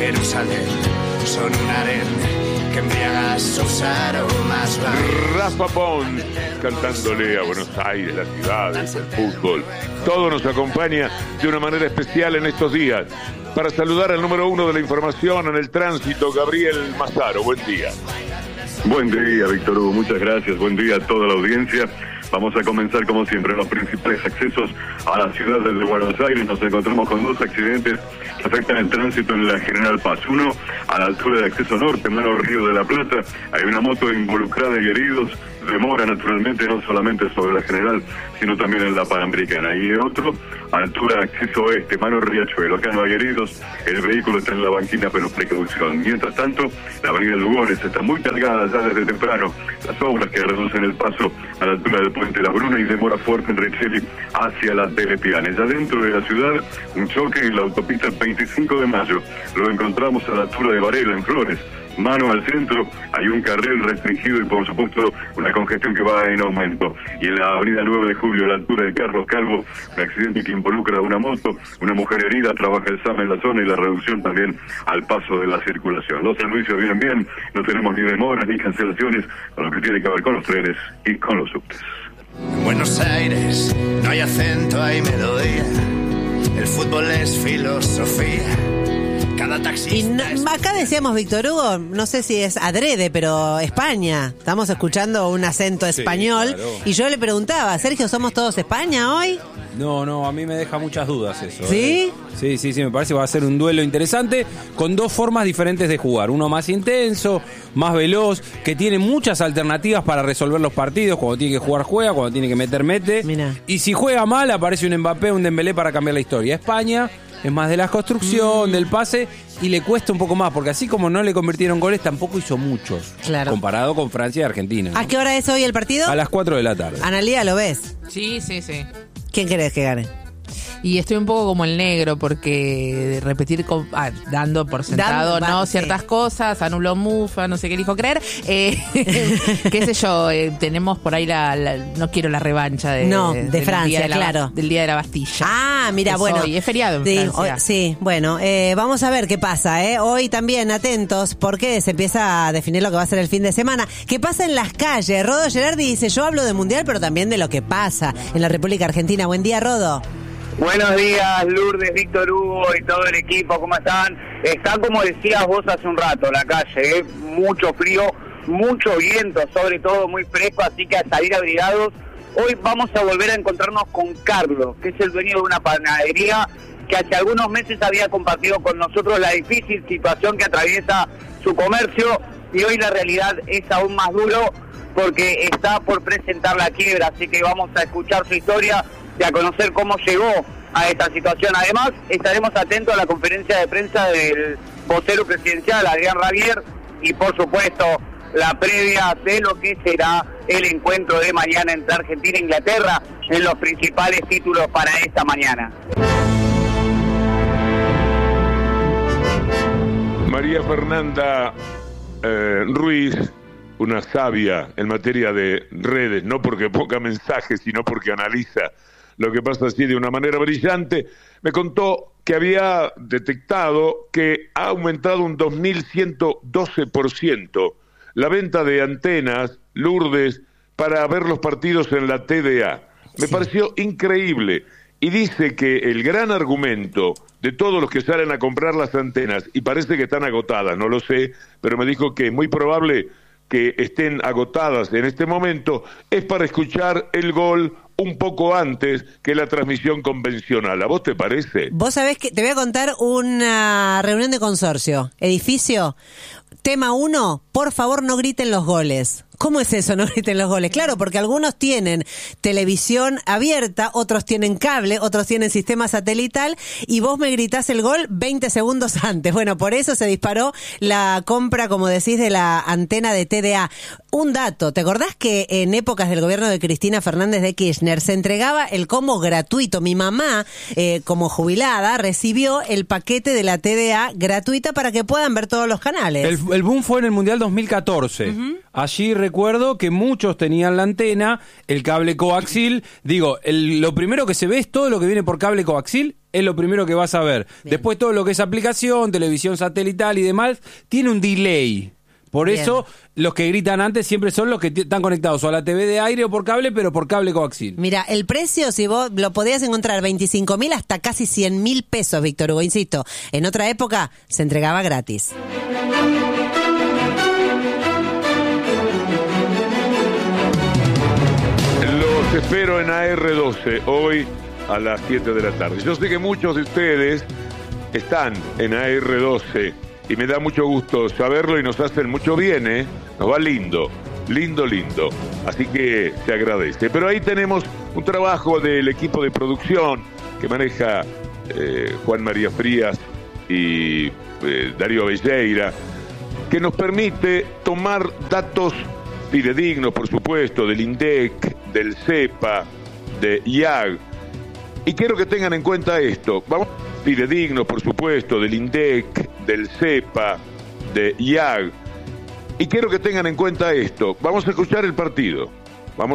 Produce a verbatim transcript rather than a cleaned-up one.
Jerusalén son un harén que embriaga sus aromas. Rafa Pons cantándole a Buenos Aires, las ciudades, el fútbol. Todo nos acompaña de una manera especial en estos días. Para saludar al número uno de la información en el tránsito, Gabriel Mazaro. Buen día. Buen día, Víctor Hugo. Muchas gracias. Buen día a toda la audiencia. Vamos a comenzar, como siempre, en los principales accesos a la ciudad de Buenos Aires. Nos encontramos con dos accidentes que afectan el tránsito en la General Paz. Uno, a la altura de acceso norte, mano Río de la Plata. Hay una moto involucrada y heridos. Demora, naturalmente, no solamente sobre la General, sino también en la Panamericana. Y otro, a altura de acceso oeste, mano Riachuelo. Acá no hay heridos, el vehículo está en la banquina, pero precaución. Mientras tanto, la avenida Lugones está muy cargada ya desde temprano. Las obras que reducen el paso a la altura del puente La Bruna y demora fuerte en Richeli hacia la Telepiane. Ya dentro de la ciudad, un choque en la autopista veinticinco de mayo. Lo encontramos a la altura de Varela, en Flores. Mano al centro, hay un carril restringido y por supuesto una congestión que va en aumento. Y en la avenida nueve de julio, a la altura de Carlos Calvo, un accidente que involucra a una moto, una mujer herida, trabaja el S A M en la zona y la reducción también al paso de la circulación. Los servicios vienen bien, no tenemos ni demoras ni cancelaciones con lo que tiene que ver con los trenes y con los subtes. En Buenos Aires no hay acento, hay melodía. El fútbol es filosofía. Cada taxista. Y no, acá decíamos, Víctor Hugo, no sé si es adrede, pero España. Estamos escuchando un acento español. Sí, claro. Y yo le preguntaba, Sergio, ¿somos todos España hoy? No, no, a mí me deja muchas dudas eso. ¿Sí? ¿eh? Sí, sí, sí, me parece que va a ser un duelo interesante con dos formas diferentes de jugar. Uno más intenso, más veloz, que tiene muchas alternativas para resolver los partidos. Cuando tiene que jugar, juega, cuando tiene que meter, mete. Mirá. Y si juega mal, aparece un Mbappé, un Dembélé para cambiar la historia. España es más de la construcción, mm. del pase, y le cuesta un poco más, porque así como no le convirtieron goles, tampoco hizo muchos. Claro. Comparado con Francia y Argentina, ¿no? ¿A qué hora es hoy el partido? A las cuatro de la tarde. Analía, ¿lo ves? Sí, sí, sí. ¿Quién crees que gane? Y estoy un poco como el negro, porque repetir, con, ah, dando por sentado, Dan, ¿no? Ciertas sí. cosas, anuló Mufa, no sé qué dijo creer. Eh, qué sé yo, eh, tenemos por ahí la, la. No quiero la revancha de, no, de, de Francia, de la, claro. Del día de la Bastilla. Ah, mira, es bueno. Hoy, es feriado en sí, Francia. Hoy, sí, bueno, eh, vamos a ver qué pasa, ¿eh? Hoy también atentos, porque se empieza a definir lo que va a ser el fin de semana. ¿Qué pasa en las calles? Rodo Gerardi dice, yo hablo de Mundial, pero también de lo que pasa en la República Argentina. Buen día, Rodo. Buenos días, Lourdes, Víctor Hugo y todo el equipo, ¿cómo están? Está como decías vos hace un rato, la calle, ¿eh? Mucho frío, mucho viento, sobre todo muy fresco, así que a salir abrigados. Hoy vamos a volver a encontrarnos con Carlos, que es el dueño de una panadería que hace algunos meses había compartido con nosotros la difícil situación que atraviesa su comercio, y hoy la realidad es aún más duro porque está por presentar la quiebra, así que vamos a escuchar su historia y a conocer cómo llegó a esta situación. Además, estaremos atentos a la conferencia de prensa del vocero presidencial, Adrián Rabier, y por supuesto, la previa de lo que será el encuentro de mañana entre Argentina e Inglaterra en los principales títulos para esta mañana. María Fernanda eh, Ruiz, una sabia en materia de redes, no porque ponga mensajes, sino porque analiza lo que pasa así de una manera brillante, me contó que había detectado que ha aumentado un dos mil ciento doce por ciento la venta de antenas, Lourdes, para ver los partidos en la T D A. Me sí. pareció increíble. Y dice que el gran argumento de todos los que salen a comprar las antenas, y parece que están agotadas, no lo sé, pero me dijo que es muy probable que estén agotadas en este momento, es para escuchar el gol un poco antes que la transmisión convencional. ¿A vos te parece? Vos sabés que te voy a contar una reunión de consorcio. Edificio, tema uno, por favor no griten los goles. ¿Cómo es eso, no griten los goles? Claro, porque algunos tienen televisión abierta, otros tienen cable, otros tienen sistema satelital, y vos me gritás el gol veinte segundos antes. Bueno, por eso se disparó la compra, como decís, de la antena de T D A. Un dato, ¿te acordás que en épocas del gobierno de Cristina Fernández de Kirchner se entregaba el combo gratuito? Mi mamá, eh, como jubilada, recibió el paquete de la T D A gratuita para que puedan ver todos los canales. El, el boom fue en el Mundial dos mil catorce. Uh-huh. Allí recuerdo que muchos tenían la antena, el cable coaxil. Digo, el, lo primero que se ve es todo lo que viene por cable coaxil, es lo primero que vas a ver. Bien. Después todo lo que es aplicación, televisión satelital y demás, tiene un delay. Por Bien. Eso, los que gritan antes siempre son los que t- están conectados o a la T V de aire o por cable, pero por cable coaxil. Mira, el precio, si vos lo podías encontrar veinticinco mil hasta casi cien mil pesos, Víctor Hugo, insisto. En otra época se entregaba gratis. Los espero en A R doce, hoy a las siete de la tarde. Yo sé que muchos de ustedes están en A R doce. Y me da mucho gusto saberlo y nos hacen mucho bien, ¿eh? Nos va lindo, lindo, lindo. Así que se agradece. Pero ahí tenemos un trabajo del equipo de producción que maneja eh, Juan María Frías y eh, Darío Velleira, que nos permite tomar datos fidedignos, por supuesto, del INDEC, del CEPA, de I A G. Y quiero que tengan en cuenta esto. Vamos, fidedignos, por supuesto, del INDEC, del CEPA, de I A G. Y quiero que tengan en cuenta esto. Vamos a escuchar el partido.